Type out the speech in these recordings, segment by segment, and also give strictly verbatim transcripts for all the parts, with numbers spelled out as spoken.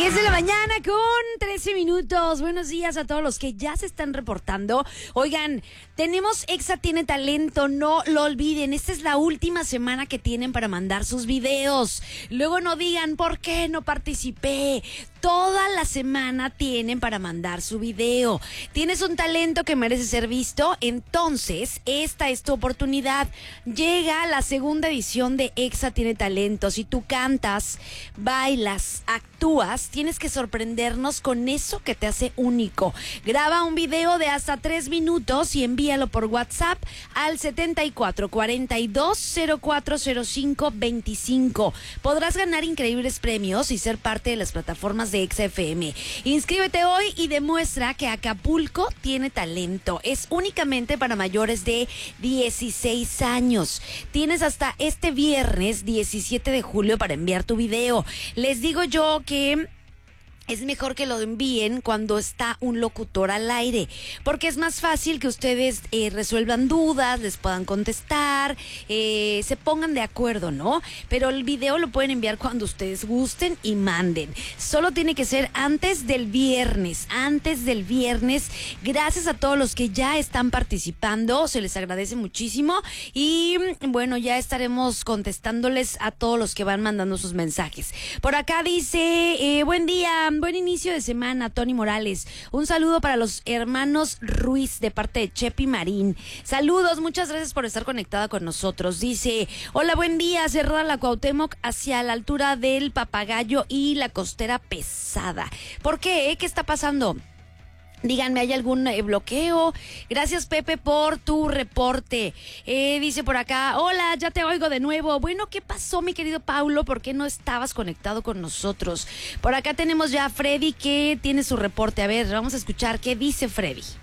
diez de la mañana con trece minutos. Buenos días a todos los que ya se están reportando. Oigan, tenemos Exa Tiene Talento, no lo olviden. Esta es la última semana que tienen para mandar sus videos. Luego no digan, ¿por qué no participé? Toda la semana tienen para mandar su video. ¿Tienes un talento que merece ser visto? Entonces, esta es tu oportunidad. Llega la segunda edición de Exa Tiene Talento. Si tú cantas, bailas, actúas, tienes que sorprendernos con eso que te hace único. Graba un video de hasta tres minutos y envíalo por WhatsApp al setenta y cuatro cuarenta y dos cero cuatro cero cinco veinticinco. Podrás ganar increíbles premios y ser parte de las plataformas de Exa F M. Inscríbete hoy y demuestra que Acapulco tiene talento. Es únicamente para mayores de dieciséis años. Tienes hasta este viernes diecisiete de julio para enviar tu video. Les digo yo que es mejor que lo envíen cuando está un locutor al aire, porque es más fácil que ustedes eh, resuelvan dudas, les puedan contestar, eh, se pongan de acuerdo, ¿no? Pero el video lo pueden enviar cuando ustedes gusten y manden. Solo tiene que ser antes del viernes, antes del viernes. Gracias a todos los que ya están participando, se les agradece muchísimo y bueno, ya estaremos contestándoles a todos los que van mandando sus mensajes. Por acá dice, eh, buen día, buen inicio de semana, Tony Morales. Un saludo para los hermanos Ruiz de parte de Chepi Marín. Saludos, muchas gracias por estar conectada con nosotros. Dice, hola, buen día, cerrada la Cuauhtémoc hacia la altura del Papagayo y la Costera Pesada. ¿Por qué? ¿Qué está pasando? Díganme, ¿hay algún eh, bloqueo? Gracias, Pepe, por tu reporte. Eh, dice por acá, hola, ya te oigo de nuevo. Bueno, ¿qué pasó, mi querido Paulo? ¿Por qué no estabas conectado con nosotros? Por acá tenemos ya a Freddy que tiene su reporte. A ver, vamos a escuchar qué dice Freddy. Yes.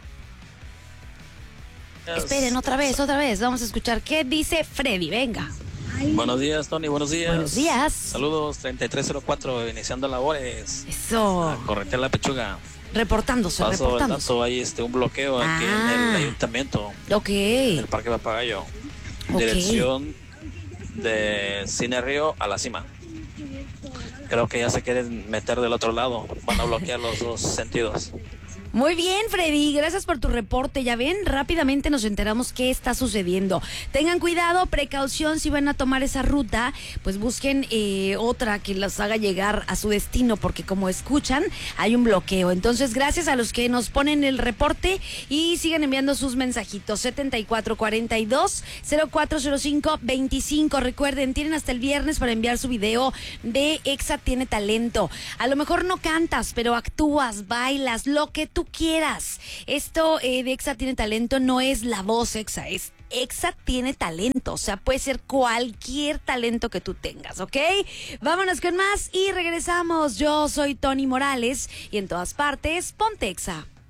Esperen, otra vez, otra vez. Vamos a escuchar qué dice Freddy. Venga. Buenos días, Tony, buenos días. Buenos días. Saludos, treinta y tres cero cuatro, iniciando labores. Eso. A corretear la pechuga. Reportándose, Paso reportándose. el dato, hay este, un bloqueo aquí Ah. en el ayuntamiento. Ok. En el Parque Papagayo. Ok. Dirección de Cine Río a la cima. Creo que ya se quieren meter del otro lado. Van a bloquear los dos sentidos. Muy bien, Freddy, gracias por tu reporte. Ya ven, rápidamente nos enteramos qué está sucediendo. Tengan cuidado, precaución, si van a tomar esa ruta, pues busquen eh, otra que los haga llegar a su destino, porque como escuchan, hay un bloqueo. Entonces, gracias a los que nos ponen el reporte y sigan enviando sus mensajitos. setenta y cuatro cuarenta y dos cero cuatro cero cinco veinticinco. Recuerden, tienen hasta el viernes para enviar su video de Exa Tiene Talento. A lo mejor no cantas, pero actúas, bailas, lo que tú quieras. Esto eh, de Exa Tiene Talento no es la voz Exa, es Exa Tiene Talento, o sea, puede ser cualquier talento que tú tengas, ¿ok? Vámonos con más y regresamos. Yo soy Tony Morales y en todas partes, ponte Exa.